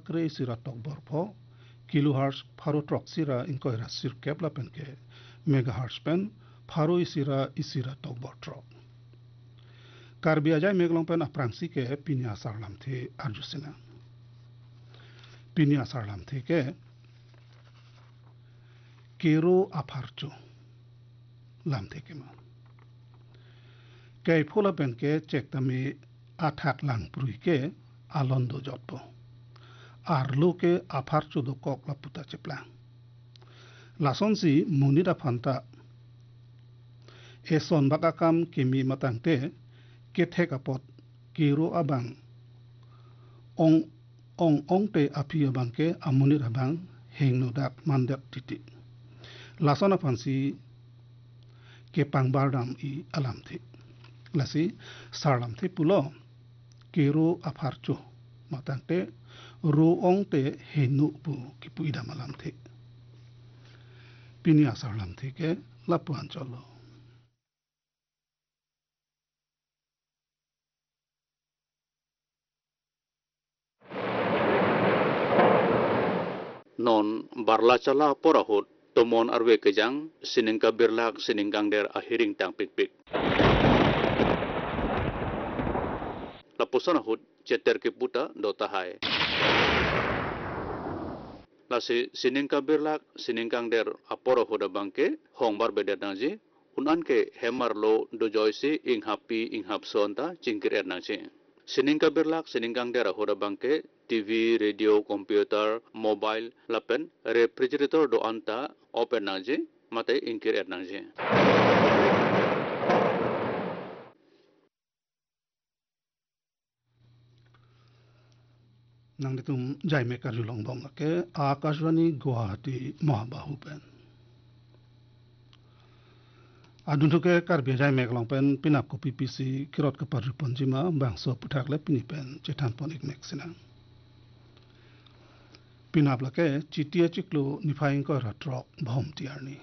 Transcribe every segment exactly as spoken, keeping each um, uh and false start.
kre sira tok borpho kilohertz pharo trok sira inko ra sir kepla pen ke megahertz pen pharo isira isira tok bor trok Karbi ajai meglong pen aprangsi ke pinya sarlam the arjusina pinya sarlam the ke kero aparcho lam the ke ma kai phola pen ke chek tami athak lang prui ke alondo jotpo arlo ke aparcho do kok la puta cheplang lason si munida phanta eson bakakam kimi matangte ke thekapot kero abang ong ong ong te api abang ke amunir abang hengno dak mandak titi lasona pansi ke pangbardam i alam the lasi sarlam the pulo kero apharcho matangte ro ong te henu pu ki puida malam the pinia sarlam the ke lapuan cholo non barlachala porahut tomon arwe kejang siningka birlak siningkang der ahiring tang pikpik lapusan hut ceter ke puta dota hai lasi siningka birlak siningkang der aporo hoda bangke hong bar beder nangji unan ke hemar lo dojoisi ing happy ing hapsonta cingkir er nangji siningka birlak siningkang der hoda bangke T V, radio, komputer, mobile, lapen, refrigerator do anta open nangje, mate ingkir er nangje. nang ditum jai me karjulong bom ke akashwani Guwahati Mahabahu pen adun ke karbi jai me klong pen pinap ko P P C kirot ke parju ponjima bangso puthak le pini pen chetan ponik meksina pinap lake chitia chiklo nifaing ko ratrok bhom tiarni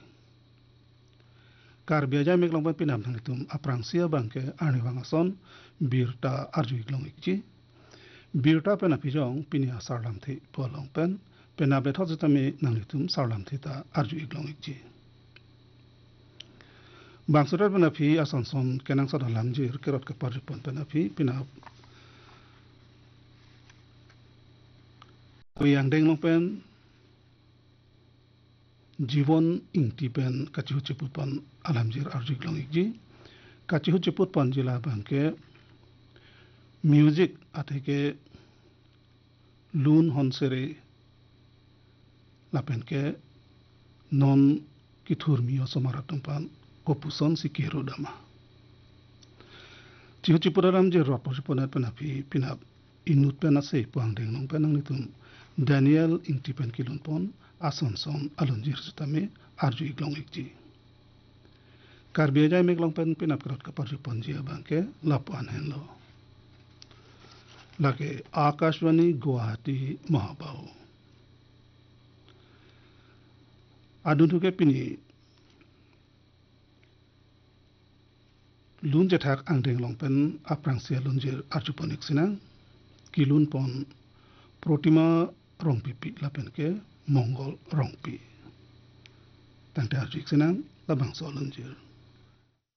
karbi jai me klong pen pinap nang ditum aprangsia bangke arni wangason birta arju iklong ikji birta pen apijong pinia sarlam thi polong pen penabe thojitami nanglitum sarlam thi ta arju iglong ikji bangsura pen api asanson kenang sada lamjir kerot ke parjupon pen api pinap yang deng long pen जीवन इंगटी पेन कचिहु चिपुत पन alamjir arju iglong ikji कचिहु चिपुत पन जिला बंके म्यूजिक अथेके लून हंसरे लापेन के नॉन किथुरमियो समारतुम्पान कोपुसन सिकेरो दमा चिहुचिपुराम जे रपोजपन पेनापि पिना इनुत पेना से पुआंदेंग नं पेनंग नितुम डैनियल इंटिपेन किलुनपन आसनसन अलुंजिर सुतमे आरजु इग्लोंग इकजी कार्बियाजाय मेग्लोंग पेन पिनाप करत का परजुपन जिया बांके लापुआन हेलो लगे आकाशवाणी गुवाहाटी महाबाहु आदुनुके पिनी लुन जेथाक आंदेंग लंपेन आप्रांसिया लुनजिर आर्जुपनिक सिना किलुन पन प्रतिमा रंपिपि लापेनके मंगल रंपि तंटे आर्जुक सिना लाबांसो लुनजिर